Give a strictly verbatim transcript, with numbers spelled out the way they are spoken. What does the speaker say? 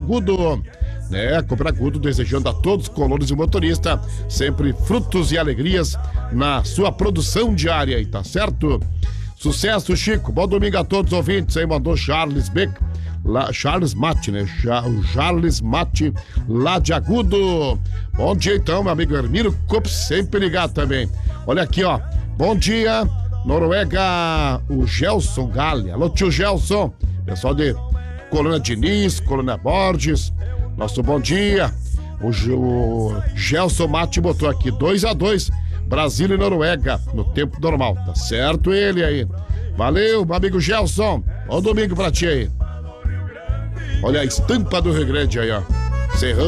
Agudo. Né, Cooper Agudo desejando a todos os colonos e motorista sempre frutos e alegrias na sua produção diária, aí, tá certo? Sucesso, Chico. Bom domingo a todos os ouvintes aí, mandou Charles Beck, lá, Charles Mate, né? O Charles Mate, lá de Agudo. Bom dia então, meu amigo Hermílio Copos, sempre ligado também. Olha aqui, ó. Bom dia, Noruega, o Gelson Galha. Alô, tio Gelson. Pessoal de Colônia Diniz, Colônia Borges. Nosso bom dia. O, o Gelson Mate botou aqui dois a dois, Brasil e Noruega, no tempo normal. Tá certo ele aí. Valeu, meu amigo Gelson. Bom domingo pra ti aí. Olha a estampa do Rio Grande aí, ó. Serrão.